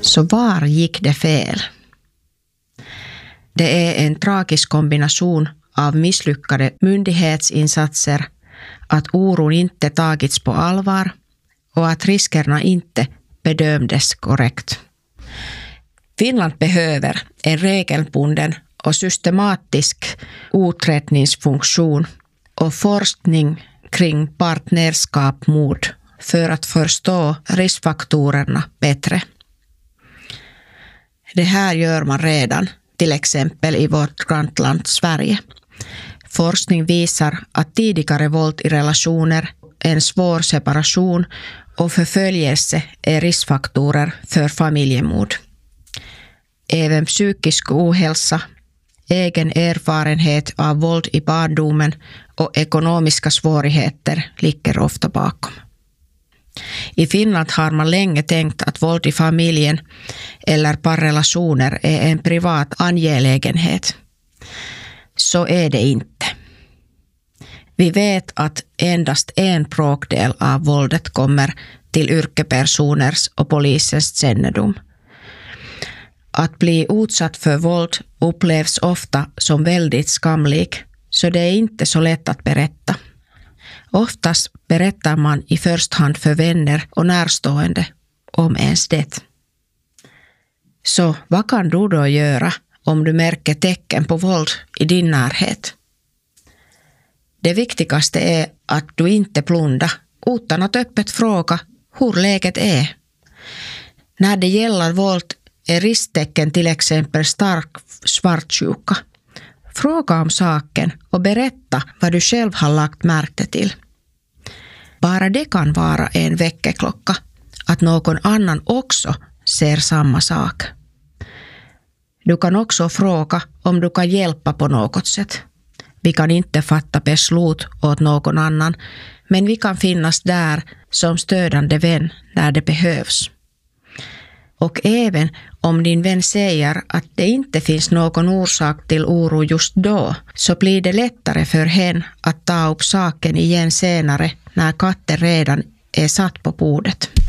Så var gick det fel? Det är en tragisk kombination av misslyckade myndighetsinsatser, att oron inte tagits på allvar och att riskerna inte bedömdes korrekt. Finland behöver en regelbunden och systematisk utredningsfunktion och forskning kring partnerskapsmord för att förstå riskfaktorerna bättre. Det här gör man redan, till exempel i vårt grannland Sverige. Forskning visar att tidigare våld i relationer, en svår separation och förföljelse är riskfaktorer för familjemord. Även psykisk ohälsa, egen erfarenhet av våld i barndomen och ekonomiska svårigheter ligger ofta bakom. I Finland har man länge tänkt att våld i familjen eller parrelationer är en privat angelägenhet. Så är det inte. Vi vet att endast en bråkdel av våldet kommer till yrkespersoners och polisens kännedom. Att bli utsatt för våld upplevs ofta som väldigt skamligt, så det är inte så lätt att berätta. Oftast berättar man i första hand för vänner och närstående om ens det. Så vad kan du då göra om du märker tecken på våld i din närhet? Det viktigaste är att du inte blundar utan att öppet fråga hur läget är. När det gäller våld är risktecken till exempel stark svartsjuka. Fråga om saken och berätta vad du själv har lagt märke till. Bara det kan vara en väckarklocka, att någon annan också ser samma sak. Du kan också fråga om du kan hjälpa på något sätt. Vi kan inte fatta beslut åt någon annan, men vi kan finnas där som stödande vän när det behövs. Och även om din vän säger att det inte finns någon orsak till oro just då, så blir det lättare för henne att ta upp saken igen senare när katten redan är satt på bordet.